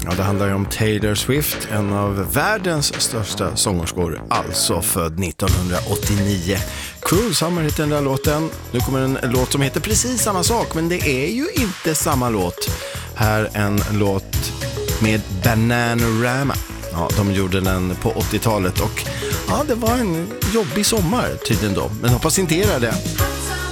Ja, det handlar ju om Taylor Swift, en av världens största sångerskor, alltså född 1989. Cruel Summer heter den där låten. Nu kommer en låt som heter precis samma sak, men det är ju inte samma låt. Här en låt med Bananarama. Ja, de gjorde den på 80-talet och ja, det var en jobbig sommar tydligen då. Men hoppas inte era det.